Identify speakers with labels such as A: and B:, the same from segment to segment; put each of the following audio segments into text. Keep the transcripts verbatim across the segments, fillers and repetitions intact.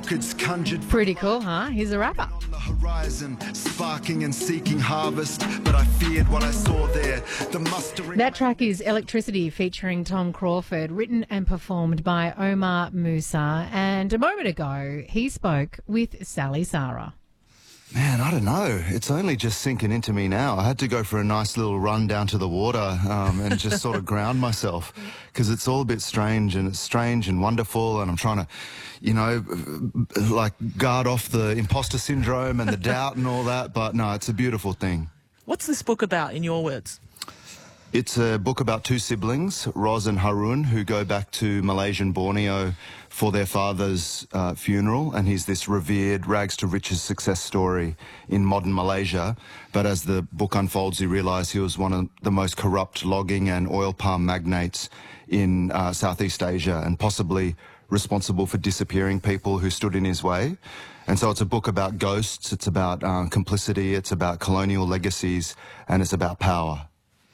A: orchids conjured.
B: Pretty cool, huh? He's a rapper.
A: On the horizon, sparking and seeking harvest, but I feared what I saw there. The mustering.
B: That track is Electricity featuring Tom Crawford, written and performed by Omar Musa. And a moment ago, he spoke with Sally Sarah.
C: Man, I don't know. It's only just sinking into me now. I had to go for a nice little run down to the water um, and just sort of ground myself, because it's all a bit strange, and it's strange and wonderful, and I'm trying to, you know, like guard off the imposter syndrome and the doubt and all that. But no, it's a beautiful thing.
D: What's this book about, in your words?
C: It's a book about two siblings, Roz and Harun, who go back to Malaysian Borneo for their father's uh, funeral, and he's this revered rags to riches success story in modern Malaysia. But as the book unfolds, you realise he was one of the most corrupt logging and oil palm magnates in uh, Southeast Asia, and possibly responsible for disappearing people who stood in his way. And so it's a book about ghosts, it's about uh, complicity, it's about colonial legacies, and it's about power.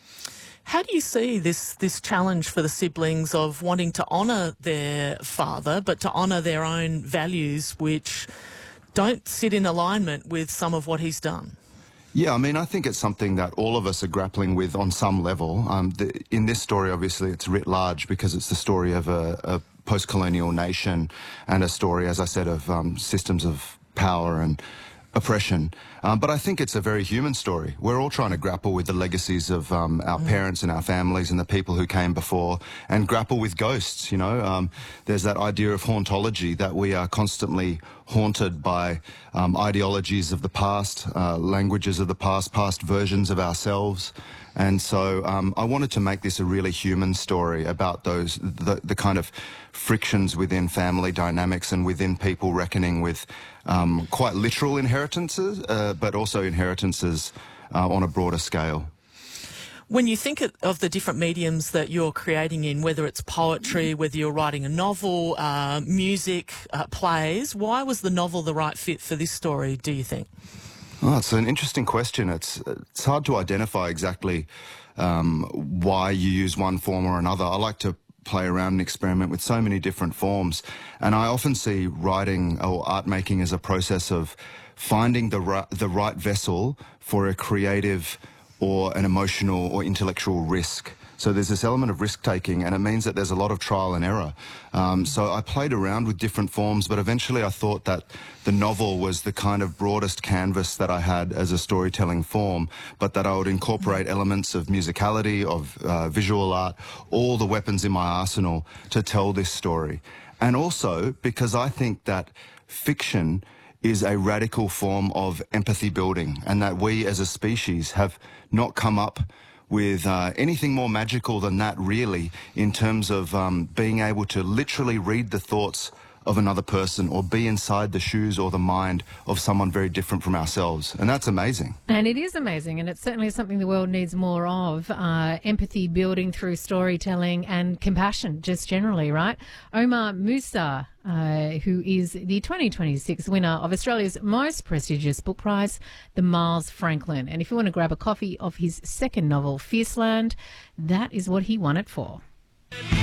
D: How do you see this this challenge for the siblings of wanting to honour their father, but to honour their own values, which don't sit in alignment with some of what he's done?
C: Yeah, I mean, I think it's something that all of us are grappling with on some level. Um, the, in this story, obviously, it's writ large because it's the story of a, a post-colonial nation, and a story, as I said, of um, systems of power and oppression. Um, but I think it's a very human story. We're all trying to grapple with the legacies of um, our mm. parents and our families and the people who came before, and grapple with ghosts, you know. Um, there's that idea of hauntology, that we are constantly haunted by um, ideologies of the past, uh, languages of the past, past versions of ourselves. And so um, I wanted to make this a really human story about those, the, the kind of frictions within family dynamics and within people reckoning with um, quite literal inheritances, uh, but also inheritances uh, on a broader scale.
D: When you think of the different mediums that you're creating in, whether it's poetry, whether you're writing a novel, uh, music, uh, plays, why was the novel the right fit for this story, do you think?
C: Oh, it's an interesting question. It's it's hard to identify exactly um, why you use one form or another. I like to play around and experiment with so many different forms, and I often see writing or art making as a process of finding the right, the right vessel for a creative or an emotional or intellectual risk. So there's this element of risk-taking, and it means that there's a lot of trial and error. Um, so I played around with different forms, but eventually I thought that the novel was the kind of broadest canvas that I had as a storytelling form, but that I would incorporate elements of musicality, of uh, visual art, all the weapons in my arsenal to tell this story. And also because I think that fiction is a radical form of empathy building, and that we as a species have not come up with uh, anything more magical than that, really, in terms of um, being able to literally read the thoughts of another person, or be inside the shoes or the mind of someone very different from ourselves. And that's amazing.
B: And it is amazing, and it's certainly something the world needs more of, uh, empathy building through storytelling and compassion, just generally, right? Omar Musa, uh, who is the twenty twenty-six winner of Australia's most prestigious book prize, the Miles Franklin. And if you want to grab a copy of his second novel, Fierceland, that is what he won it for.